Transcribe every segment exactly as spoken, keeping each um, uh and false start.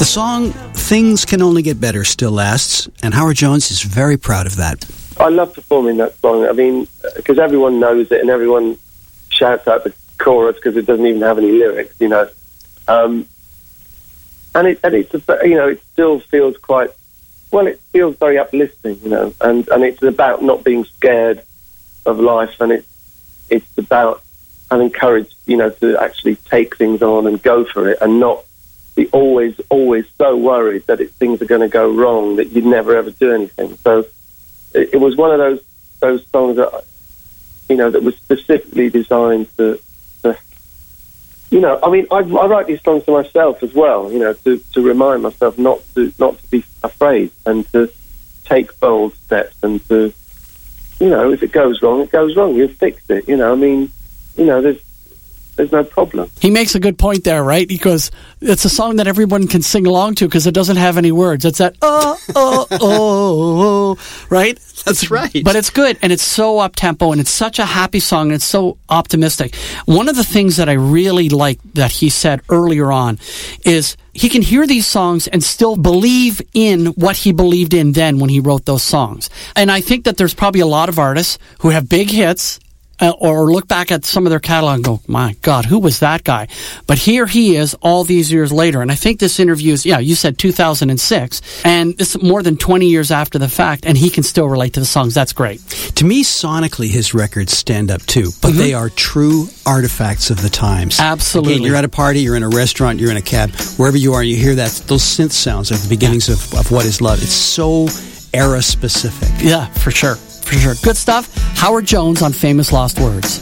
The song Things Can Only Get Better still lasts, and Howard Jones is very proud of that. I love performing that song. I mean, because everyone knows it and everyone shouts out the chorus because it doesn't even have any lyrics, you know. Um, and it, and it's, a, you know, it still feels quite, well, it feels very uplifting, you know, and, and it's about not being scared of life, and it's, it's about having courage, you know, to actually take things on and go for it and not be always, always so worried that it, things are going to go wrong that you'd never ever do anything. So it, it was one of those those songs that, you know, that was specifically designed to, to you know, I mean, I, I write these songs to myself as well, you know, to, to remind myself not to not to be afraid and to take bold steps and to, you know, if it goes wrong, it goes wrong. You fix it, you know. I mean, you know, there's there's no problem. He makes a good point there, right? Because it's a song that everyone can sing along to because it doesn't have any words. It's that, oh, oh, oh, oh, right? That's right. But it's good, and it's so up-tempo, and it's such a happy song, and it's so optimistic. One of the things that I really like that he said earlier on is he can hear these songs and still believe in what he believed in then when he wrote those songs. And I think that there's probably a lot of artists who have big hits, Uh, or look back at some of their catalog and go, my God, who was that guy? But here he is all these years later. And I think this interview is, yeah, you said two thousand six, and it's more than twenty years after the fact, and he can still relate to the songs. That's great. To me, sonically, his records stand up too, but mm-hmm. they are true artifacts of the times. Absolutely. Again, you're at a party, you're in a restaurant, you're in a cab, wherever you are, you hear that, those synth sounds at the beginnings yeah. of, of What Is Love. It's so era-specific. Yeah, for sure. For sure. Good stuff. Howard Jones on Famous Lost Words.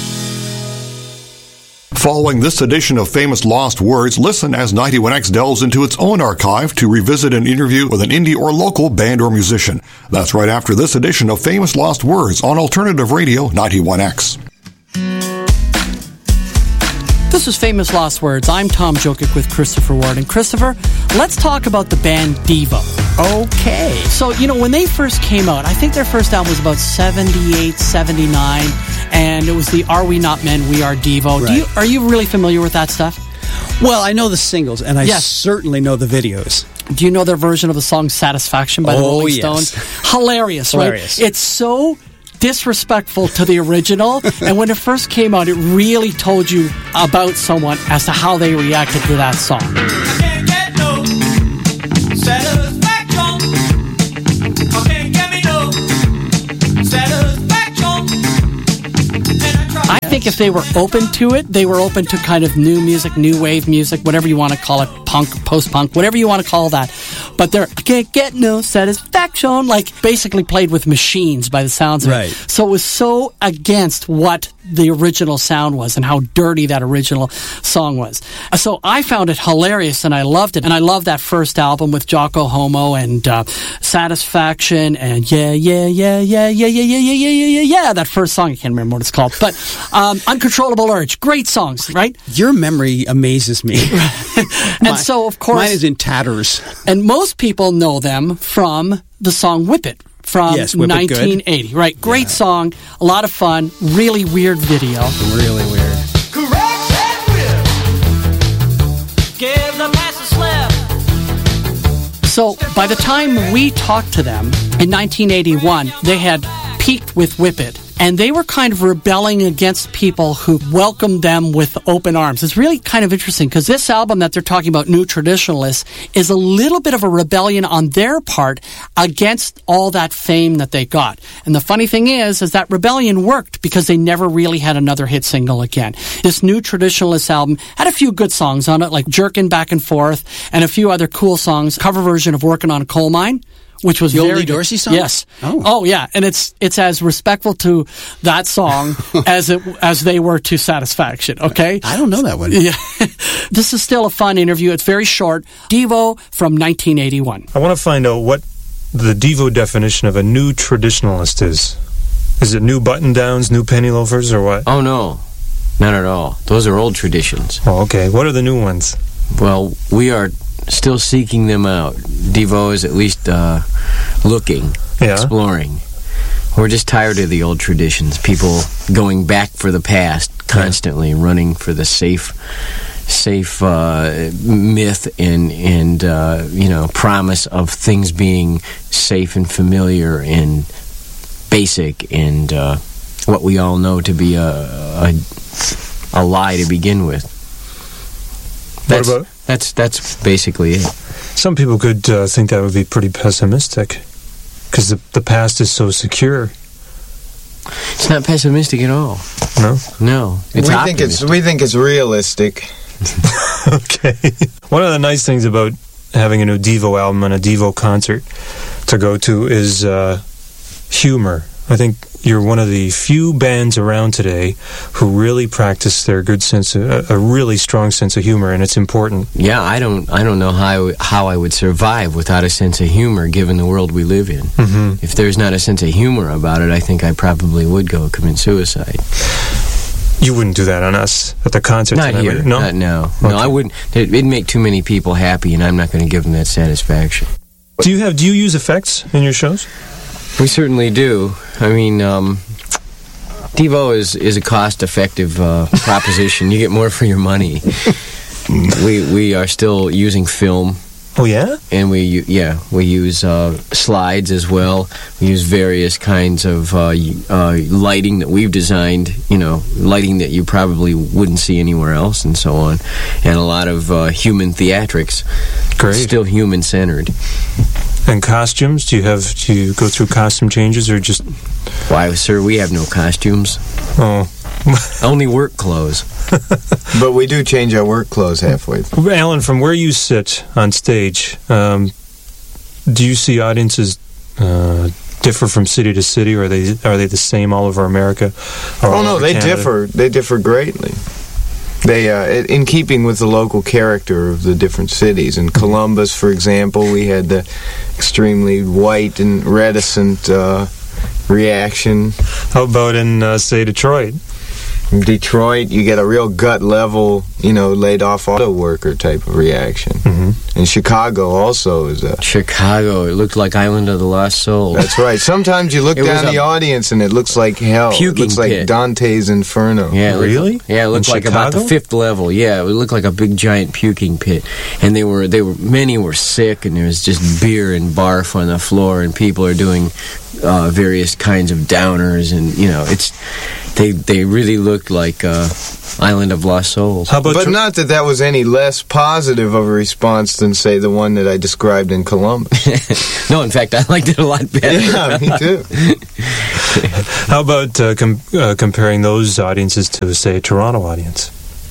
Following this edition of Famous Lost Words, listen as ninety-one X delves into its own archive to revisit an interview with an indie or local band or musician. That's right after this edition of Famous Lost Words on Alternative Radio ninety-one X. This is Famous Lost Words. I'm Tom Jokic with Christopher Ward. And Christopher, let's talk about the band Devo. Okay. So, you know, when they first came out, I think their first album was about seventy-eight, seventy-nine, and it was the Are We Not Men, We Are Devo. Right. Do you, are you really familiar with that stuff? Well, I know the singles, and I yes. certainly know the videos. Do you know their version of the song Satisfaction by the oh, Rolling yes. Stones? Hilarious, Hilarious, right? It's so disrespectful to the original, and when it first came out, it really told you about someone as to how they reacted to that song. I can't get no satisfaction. I can't get me no satisfaction. I think if they were open to it, they were open to kind of new music, new wave music, whatever you want to call it, punk, post-punk, whatever you want to call that. But they're, I can't get no satisfaction, like basically played with machines by the sounds of right. it. So it was so against what the original sound was and how dirty that original song was. So I found it hilarious and I loved it. And I love that first album with Jocko Homo and uh, Satisfaction and yeah, yeah, yeah, yeah, yeah, yeah, yeah, yeah, yeah, yeah, yeah, yeah. That first song, I can't remember what it's called. But um, Uncontrollable Urge, great songs, right? Your memory amazes me. and My, so, of course... Mine is in tatters. And most people know them from the song Whip It. From yes, Whip It nineteen eighty, Good. Right? Great yeah. song, a lot of fun, really weird video. Really weird. Correct and whip. Give the pass a slip. So by the time we talked to them in nineteen eighty-one, they had peaked with Whip It. And they were kind of rebelling against people who welcomed them with open arms. It's really kind of interesting because this album that they're talking about, New Traditionalists, is a little bit of a rebellion on their part against all that fame that they got. And the funny thing is, is that rebellion worked because they never really had another hit single again. This New Traditionalists album had a few good songs on it, like Jerkin' Back and Forth, and a few other cool songs. Cover version of Working on a Coal Mine, which was the very old Lee good. Dorsey song? Yes. Oh. Oh, yeah. And it's it's as respectful to that song as it as they were to Satisfaction, okay? I don't know that one. Yeah. This is still a fun interview. It's very short. Devo from nineteen eighty-one. I want to find out what the Devo definition of a new traditionalist is. Is it new button-downs, new penny loafers, or what? Oh, no. Not at all. Those are old traditions. Oh, okay. What are the new ones? Well, we are still seeking them out. Devo is at least uh, looking, yeah. exploring. We're just tired of the old traditions. People going back for the past constantly, yeah. running for the safe, safe uh, myth and and uh, you know promise of things being safe and familiar and basic and uh, what we all know to be a, a a lie to begin with. That's, what about? That's that's basically it. Some people could uh, think that would be pretty pessimistic because the the past is so secure. It's not pessimistic at all. No, no. It's we think it's we think it's realistic. Okay. One of the nice things about having a new Devo album and a Devo concert to go to is uh, humor. I think you're one of the few bands around today who really practice their good sense of, a, a really strong sense of humor, and it's important. Yeah, I don't I don't know how I, how I would survive without a sense of humor given the world we live in. Mm-hmm. If there's not a sense of humor about it, I think I probably would go commit suicide. You wouldn't do that on us at the concert Not tonight, here. would you? No? Not, no. Okay. No, I wouldn't. It'd make too many people happy, and I'm not going to give them that satisfaction. Do you have? Do you use effects in your shows? We certainly do. I mean, um, Devo is, is a cost-effective uh, proposition. You get more for your money. we we are still using film. Oh yeah, and we u- yeah we use uh, slides as well. We use various kinds of uh, uh, lighting that we've designed. You know, lighting that you probably wouldn't see anywhere else, and so on. And a lot of uh, human theatrics. Great. Still human-centered. And costumes? Do you have? Do you go through costume changes or just? Why, sir, we have no costumes. Oh, only work clothes. But we do change our work clothes halfway through. Alan, from where you sit on stage, um, do you see audiences uh, differ from city to city, or are they are they the same all over America? Or Oh all no, over they Canada? differ. They differ greatly. They, uh, in keeping with the local character of the different cities. In Columbus, for example, we had the extremely white and reticent uh, reaction. How about in, uh, say, Detroit? In Detroit, you get a real gut level, you know, laid off auto worker type of reaction. Mm-hmm. In Chicago, also is a Chicago. It looked like Island of the Lost Souls. That's right. Sometimes you look It was down the a audience and it looks like hell. puking It looks like pit. Dante's Inferno. Yeah, it looked- Really? yeah, it looked In like about the Chicago? fifth level. Yeah, it looked like a big giant puking pit, and they were they were many were sick, and there was just beer and barf on the floor, and people are doing uh, various kinds of downers, and you know, it's they they really looked like uh, Island of Lost Souls. How about But Tor- not that that was any less positive of a response than, say, the one that I described in Columbus. No, in fact, I liked it a lot better. Yeah, me too. How about uh, com- uh, comparing those audiences to, say, a Toronto audience?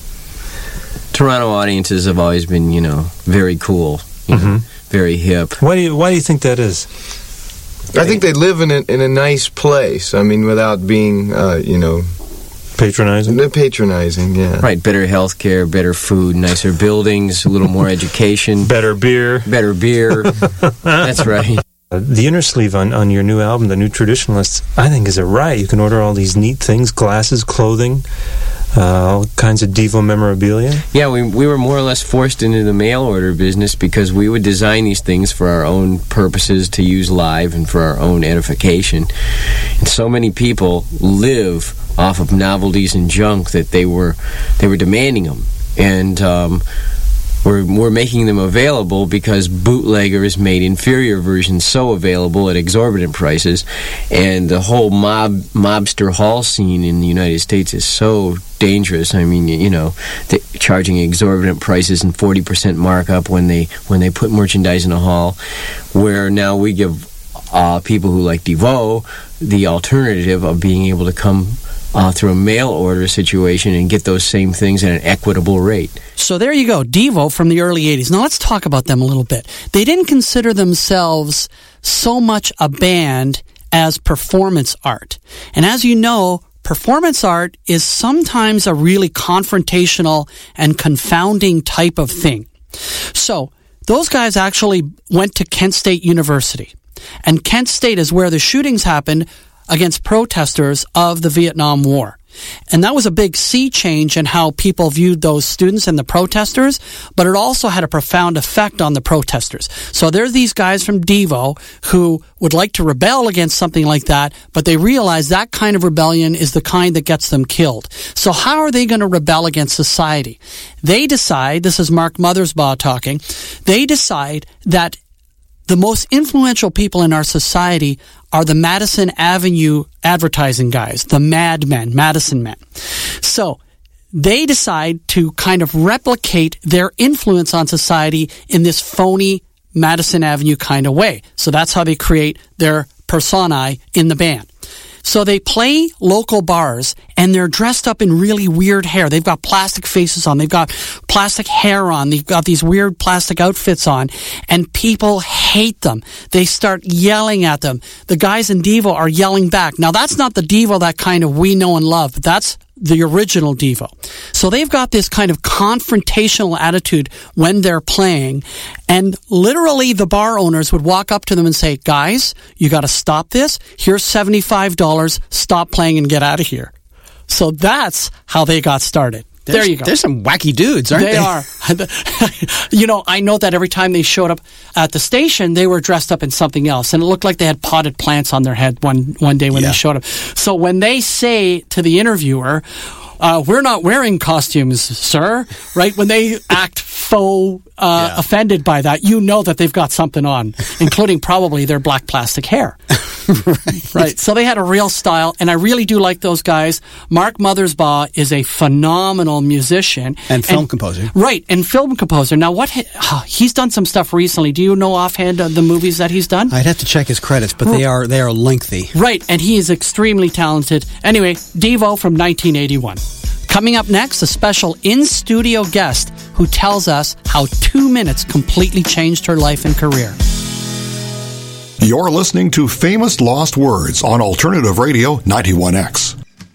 Toronto audiences have always been, you know, very cool, you know, Mhm. very hip. Why do you Why do you think that is? I think they live in a, in a nice place. I mean, without being, uh, you know, Patronizing? they're patronizing, yeah. Right, better health care, better food, nicer buildings, a little more education, Better beer. better beer. That's right. Uh, the inner sleeve on, on your new album, The New Traditionalists, I think is a riot. You can order all these neat things, glasses, clothing, uh, all kinds of Devo memorabilia. Yeah, we we were more or less forced into the mail order business because we would design these things for our own purposes to use live and for our own edification. And so many people live off of novelties and junk that they were they were demanding them, and um, we're we're making them available because bootleggers made inferior versions so available at exorbitant prices, and the whole mob mobster hall scene in the United States is so dangerous. I mean, you know, they charging exorbitant prices and forty percent markup when they when they put merchandise in a hall, where now we give uh, people who like Devo the alternative of being able to come uh, through a mail order situation and get those same things at an equitable rate. So there you go, Devo from the early eighties. Now let's talk about them a little bit. They didn't consider themselves so much a band as performance art. And as you know, performance art is sometimes a really confrontational and confounding type of thing. So those guys actually went to Kent State University. And Kent State is where the shootings happened against protesters of the Vietnam War. And that was a big sea change in how people viewed those students and the protesters, but it also had a profound effect on the protesters. So there's these guys from Devo who would like to rebel against something like that, but they realize that kind of rebellion is the kind that gets them killed. So how are they going to rebel against society? They decide, this is Mark Mothersbaugh talking, they decide that the most influential people in our society are the Madison Avenue advertising guys, the Mad Men, Madison Men. So they decide to kind of replicate their influence on society in this phony Madison Avenue kind of way. So that's how they create their personae in the band. So they play local bars, and they're dressed up in really weird hair. They've got plastic faces on. They've got plastic hair on. They've got these weird plastic outfits on, and people hate them. They start yelling at them. The guys in Devo are yelling back. Now, that's not the Devo that kind of we know and love, but that's the original Devo. So they've got this kind of confrontational attitude when they're playing, and literally the bar owners would walk up to them and say, guys, you got to stop this. Here's seventy-five dollars. Stop playing and get out of here. So that's how they got started. There's, there you go. There's some wacky dudes, aren't they? They are. You know, I know that every time they showed up at the station, they were dressed up in something else. And it looked like they had potted plants on their head one, one day when Yeah. they showed up. So when they say to the interviewer, uh, we're not wearing costumes, sir, right? When they act faux uh, Yeah. offended by that, you know that they've got something on, including probably their black plastic hair. right. Right. So they had a real style, and I really do like those guys. Mark Mothersbaugh is a phenomenal musician. And film composer. Right, and film composer. Now, what he, oh, he's done some stuff recently. Do you know offhand uh, the movies that he's done? I'd have to check his credits, but they are they are lengthy. Right, and he is extremely talented. Anyway, Devo from nineteen eighty-one. Coming up next, a special in-studio guest who tells us how two minutes completely changed her life and career. You're listening to Famous Lost Words on Alternative Radio ninety-one X.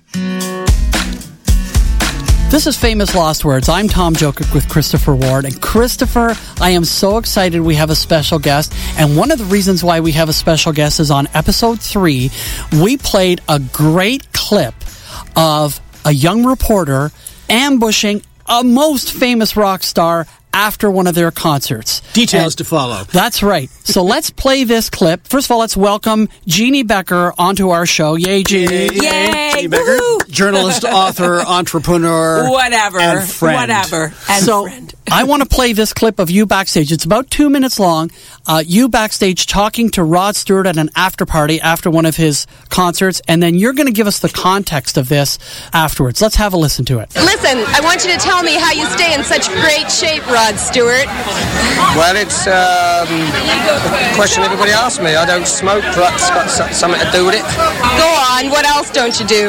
This is Famous Lost Words. I'm Tom Jokic with Christopher Ward. And Christopher, I am so excited we have a special guest. And one of the reasons why we have a special guest is on episode three, we played a great clip of a young reporter ambushing a most famous rock star after one of their concerts. Details And to follow. That's right. So let's play this clip. First of all, let's welcome Jeannie Becker onto our show. Yay, Jeannie. Yay! Jeannie Becker, Woohoo! journalist, author, entrepreneur, Whatever. and friend. Whatever. And so friend. I want to play this clip of you backstage. It's about two minutes long. Uh, you backstage talking to Rod Stewart at an after party after one of his concerts, and then you're going to give us the context of this afterwards. Let's have a listen to it. Listen, I want you to tell me how you stay in such great shape, Rod Stewart. Well, it's um, a question everybody asks me. I don't smoke, perhaps it's got so- something to do with it. Go on, what else don't you do?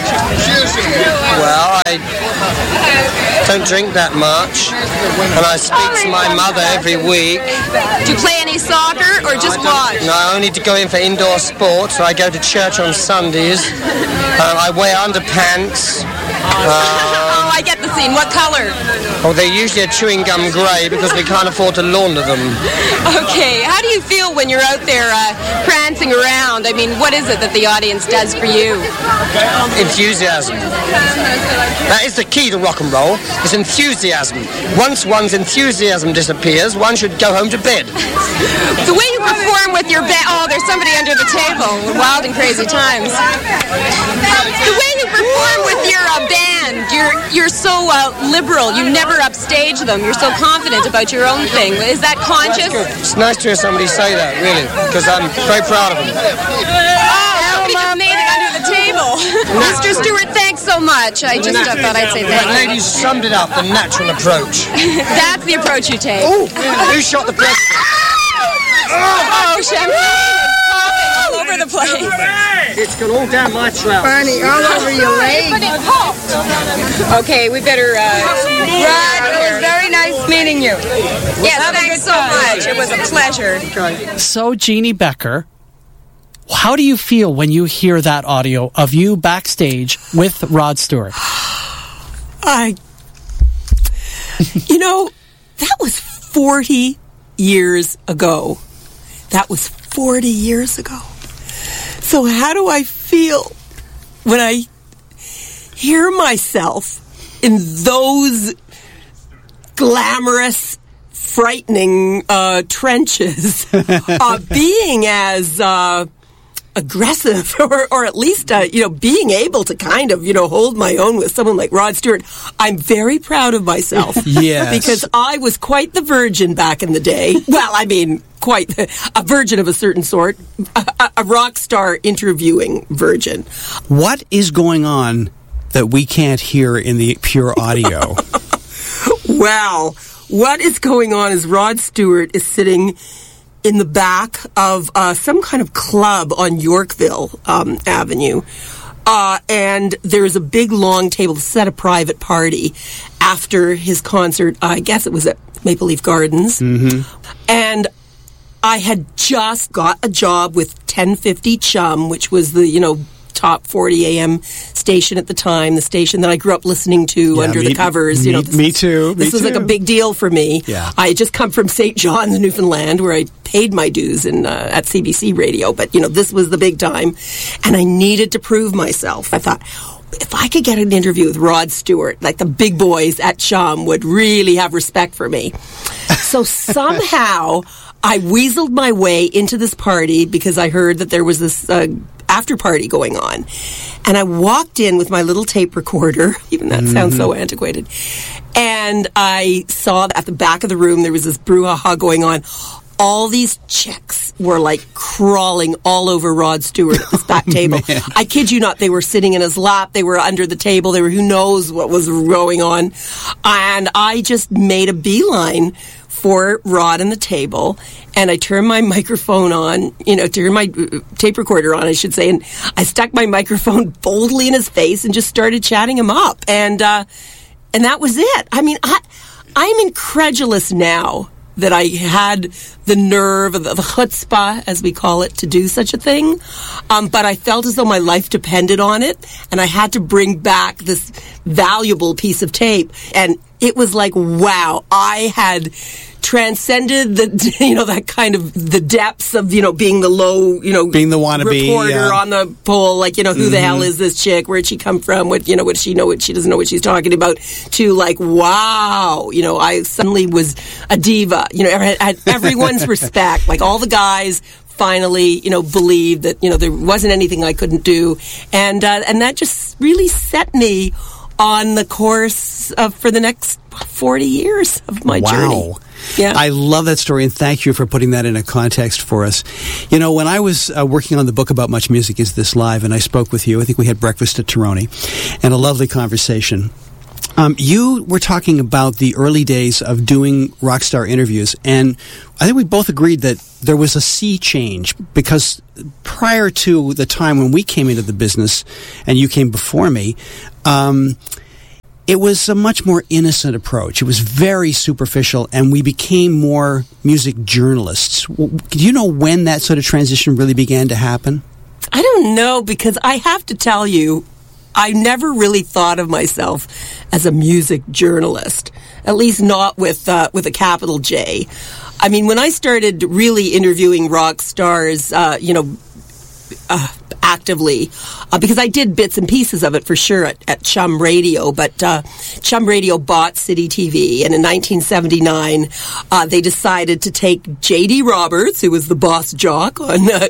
Well, I don't drink that much, and I speak to my mother every week. Do you play any soccer or just watch? No, I only to go in for indoor sports. I go to church on Sundays. Uh, I wear underpants. Oh, I get the scene. What color? Oh, they're usually a chewing gum grey because we can't afford to launder them. Okay, how do you feel when you're out there uh, prancing around? I mean, what is it that the audience does for you? Enthusiasm. That is the key to rock and roll, is enthusiasm. Once one's enthusiasm disappears, one should go home to bed. The way you perform with your band... Oh, there's somebody under the table. Wild and crazy times. The way you perform with your uh, band, you're you're so uh, liberal. You never upstage them. You're so confident about your own thing. Is that conscious? It's nice to hear somebody say that, really, because I'm very proud of them. Oh, somebody just made it under the table. Mister Stewart, thanks so much. I just uh, thought I'd say That thank lady summed it up, the natural approach. you. That's the approach you take. Oh, who shot the president? Oh, champagne is popping all over the place. It's gone all down my trousers. Barney, all over your leg. But it popped. Okay, we better... Uh, Rod, it was very nice meeting you. Yes, thanks so much. It was a pleasure. So, Jeannie Becker, how do you feel when you hear that audio of you backstage with Rod Stewart? I, you know, that was forty years ago. That was forty years ago. So how do I feel when I hear myself in those glamorous, frightening uh, trenches, uh, being as uh, aggressive, or, or at least, uh, you know, being able to kind of, you know, hold my own with someone like Rod Stewart. I'm very proud of myself. Yes. Because I was quite the virgin back in the day. Well, I mean, quite the, a virgin of a certain sort, a, a, a rock star interviewing virgin. What is going on that we can't hear in the pure audio? Wow. What is going on is Rod Stewart is sitting in the back of uh, some kind of club on Yorkville um, Avenue. Uh, and there's a big long table to set a private party after his concert. I guess it was at Maple Leaf Gardens. Mm-hmm. And I had just got a job with ten fifty Chum, which was the, you know, top forty A M station at the time, the station that I grew up listening to Yeah, under me- the covers. me- you know, this me was- too, This me was like a too. big deal for me. Yeah. I had just come from Saint John's, Newfoundland, where I paid my dues in uh, at C B C Radio. But you know, this was the big time, and I needed to prove myself. I thought, if I could get an interview with Rod Stewart, like the big boys at Chum would really have respect for me. So somehow I weaseled my way into this party because I heard that there was this uh, after party going on. And I walked in with my little tape recorder, even that sounds so antiquated, and I saw that at the back of the room there was this brouhaha going on. All these chicks were like crawling all over Rod Stewart at this back table. man. I kid you not, they were sitting in his lap, they were under the table, they were who knows what was going on. And I just made a beeline for Rod and the table, and I turned my microphone on, you know, turned my uh, tape recorder on, I should say, and I stuck my microphone boldly in his face and just started chatting him up. And, uh, and that was it. I mean, I, I'm incredulous now that I had the nerve, the, the chutzpah, as we call it, to do such a thing. Um, but I felt as though my life depended on it, and I had to bring back this valuable piece of tape. And it was like, wow, I had transcended the, you know, that kind of the depths of, you know, being the low, you know, Being the wannabe, reporter yeah. on the pole, like, you know, who Mm-hmm. the hell is this chick? Where'd she come from? What, you know, what she know? What she doesn't know what she's talking about? To like, wow, you know, I suddenly was a diva. You know, I had everyone's respect. Like all the guys finally, you know, believed that, you know, there wasn't anything I couldn't do, and uh, and that just really set me on the course of, for the next forty years of my Wow. journey. Yeah. I love that story, and thank you for putting that in a context for us. You know, when I was uh, working on the book about Much Music Is This Live, and I spoke with you, I think we had breakfast at Tironi, and a lovely conversation. Um, you were talking about the early days of doing rock star interviews, and I think we both agreed that there was a sea change, because prior to the time when we came into the business, and you came before me, um, it was a much more innocent approach. It was very superficial, and we became more music journalists. W- Do you know when that sort of transition really began to happen? I don't know, because I have to tell you, I never really thought of myself as a music journalist, at least not with uh, with a capital J. I mean, when I started really interviewing rock stars, uh, you know, uh, actively, uh, because I did bits and pieces of it for sure at, at Chum Radio, but uh, Chum Radio bought City T V, and in nineteen seventy-nine, uh, they decided to take J D Roberts, who was the boss jock on uh,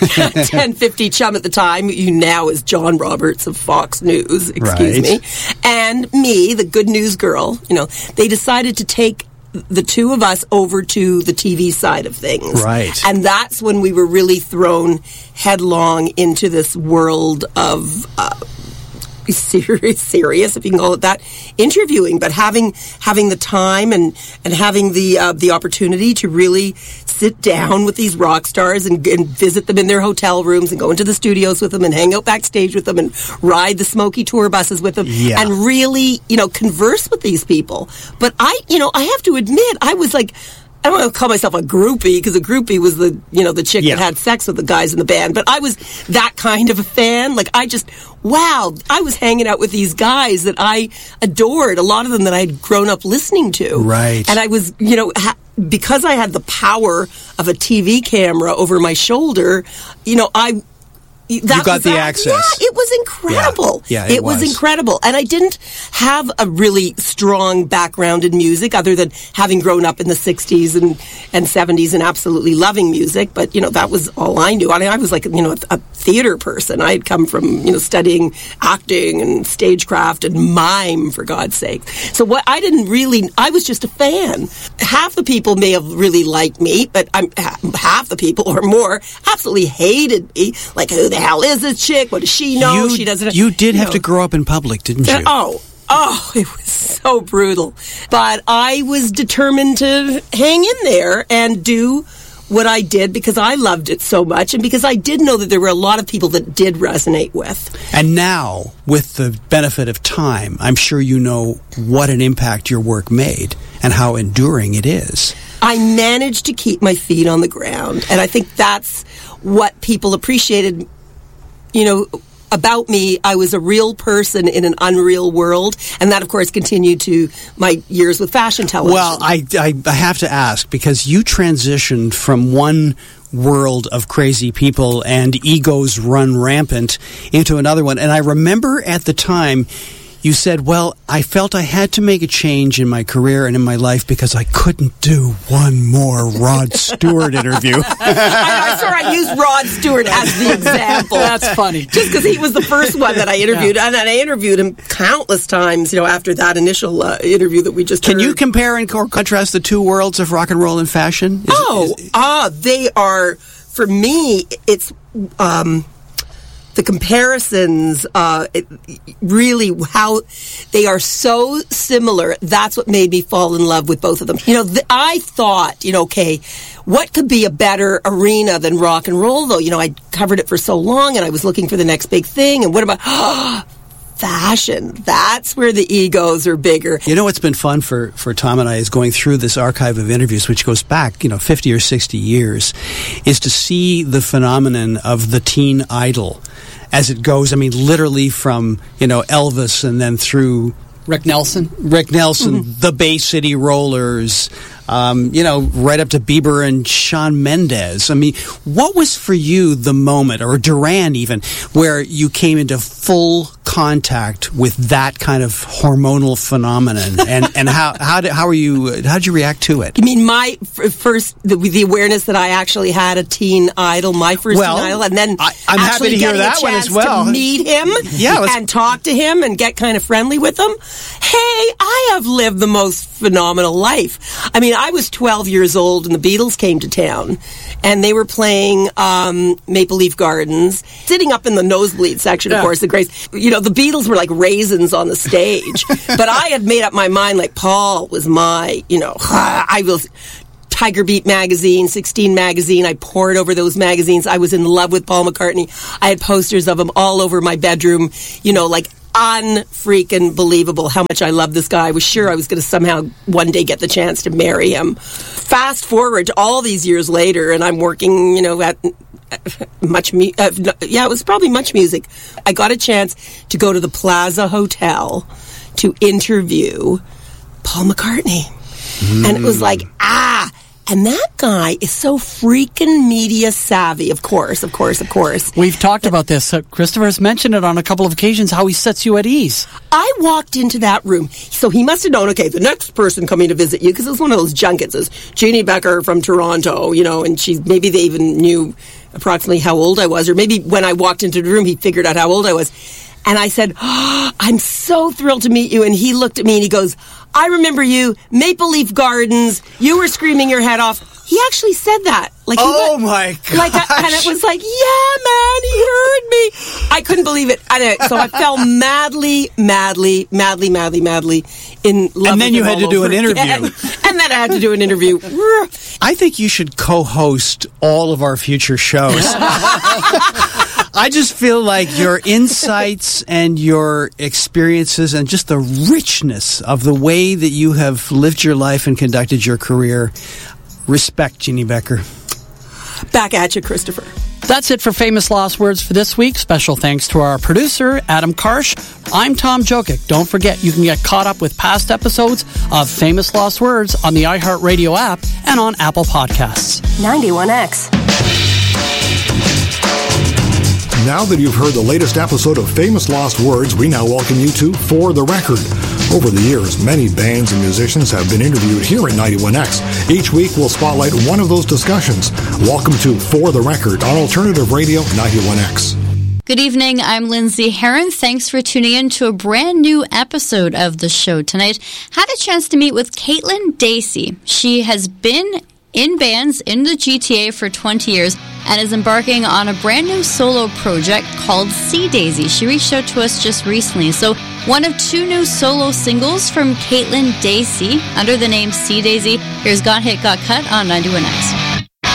ten fifty Chum at the time, who now is John Roberts of Fox News, excuse Right. me, and me, the good news girl. You know, they decided to take the two of us over to the T V side of things. Right. And that's when we were really thrown headlong into this world of uh, serious, serious, if you can call it that, interviewing, but having having the time and, and having the uh, the opportunity to really sit down with these rock stars and, and visit them in their hotel rooms and go into the studios with them and hang out backstage with them and ride the smoky tour buses with them Yeah. and really, you know, converse with these people. But I, you know, I have to admit, I was like, I don't want to call myself a groupie, because a groupie was the, you know, the chick Yeah. that had sex with the guys in the band. But I was that kind of a fan. Like, I just, wow, I was hanging out with these guys that I adored, a lot of them that I had grown up listening to. Right. And I was, you know, ha- because I had the power of a T V camera over my shoulder, you know, I That you got was the that- access. Yeah, it was incredible. Yeah, yeah, it was. was. incredible. And I didn't have a really strong background in music other than having grown up in the sixties and, and seventies and absolutely loving music. But, you know, that was all I knew. I mean, I was like, you know, a, a theater person. I had come from, you know, studying acting and stagecraft and mime, for God's sake. So what I didn't really, I was just a fan. Half the people may have really liked me, but I'm, half the people or more absolutely hated me. Like, who the hell is this chick? What does she know? You, she doesn't. you did have know. to grow up in public, didn't you? Uh, oh, oh, it was so brutal. But I was determined to hang in there and do what I did because I loved it so much and because I did know that there were a lot of people that did resonate with. And now, with the benefit of time, I'm sure you know what an impact your work made and how enduring it is. I managed to keep my feet on the ground, and I think that's what people appreciated, you know, about me. I was a real person in an unreal world, and that, of course, continued to my years with fashion television. Well, I, I, I have to ask, because you transitioned from one world of crazy people and egos run rampant into another one, and I remember at the time you said, well, I felt I had to make a change in my career and in my life because I couldn't do one more Rod Stewart interview. I, I swear I used Rod Stewart as the example. That's funny. Just because he was the first one that I interviewed, yeah. and then I interviewed him countless times, you know, after that initial uh, interview that we just Can heard. you compare and co- contrast the two worlds of rock and roll and fashion? Is, oh, is, ah, they are, for me, it's... Um, the comparisons, uh, it, really how they are so similar, that's what made me fall in love with both of them. You know, th- I thought, you know, okay, what could be a better arena than rock and roll, though? You know, I covered it for so long, and I was looking for the next big thing, and what about... Oh, fashion. That's where the egos are bigger. You know what's been fun for, for Tom and I is going through this archive of interviews, which goes back, you know, fifty or sixty years, is to see the phenomenon of the teen idol as it goes. I mean, literally from, you know, Elvis and then through... Rick Nelson. Rick Nelson, Mm-hmm. the Bay City Rollers, um, you know, right up to Bieber and Shawn Mendes. I mean, what was for you the moment, or Duran even, where you came into full contact with that kind of hormonal phenomenon, and and how how did how are you how did you react to it? You mean my f- first the, the awareness that I actually had a teen idol, my first Well, teen idol, and then I- I'm happy actually to hear getting that a one as chance well. to meet him, Yeah, it was- and talk to him and get kind of friendly with him. Hey, I have lived the most phenomenal life. I mean, I was twelve years old and the Beatles came to town, and they were playing um, Maple Leaf Gardens, sitting up in the nosebleed section, of Yeah. course. The Grace, you know, the Beatles were like raisins on the stage, but I had made up my mind like Paul was my, you know, I will. Tiger Beat magazine, sixteen magazine. I poured over those magazines. I was in love with Paul McCartney. I had posters of him all over my bedroom, you know, like unfreaking believable how much I loved this guy. I was sure I was going to somehow one day get the chance to marry him. Fast forward to all these years later, and I'm working, you know, at much mu- uh, yeah, it was probably Much Music. I got a chance to go to the Plaza Hotel to interview Paul McCartney. Mm. And it was like, ah, and that guy is so freaking media savvy, of course, of course, of course. We've talked about this. Uh, Christopher's mentioned it on a couple of occasions, how he sets you at ease. I walked into that room, so he must have known, okay, the next person coming to visit you, because it was one of those junkets, is Jeannie Becker from Toronto, you know, and she, maybe they even knew approximately how old I was, or maybe when I walked into the room, he figured out how old I was. And I said, oh, I'm so thrilled to meet you. And he looked at me and he goes, I remember you, Maple Leaf Gardens, you were screaming your head off. He actually said that. Like, he Oh, went, my gosh. like, and it was like, yeah, man, he heard me. I couldn't believe it. And I, so I fell madly, madly, madly, madly, madly in love And then with you him had to all do an over interview. again. And then I had to do an interview. I think you should co-host all of our future shows. I just feel like your insights and your experiences and just the richness of the way that you have lived your life and conducted your career. Respect, Jeannie Becker. Back at you, Christopher. That's it for Famous Lost Words for this week. Special thanks to our producer, Adam Karsh. I'm Tom Jokic. Don't forget, you can get caught up with past episodes of Famous Lost Words on the iHeartRadio app and on Apple Podcasts. ninety-one X. Now that you've heard the latest episode of Famous Lost Words, we now welcome you to For the Record. Over the years, many bands and musicians have been interviewed here at ninety-one X. Each week, we'll spotlight one of those discussions. Welcome to For the Record on Alternative Radio ninety-one X. Good evening, I'm Lindsay Heron. Thanks for tuning in to a brand new episode of the show tonight. Had a chance to meet with Caitlin Dacey. She has been in bands in the G T A for twenty years and is embarking on a brand new solo project called Sea Daisy. She reached out to us just recently. So one of two new solo singles from Caitlin Dacey under the name Sea Daisy. Here's Got Hit, Got Cut on ninety-one X.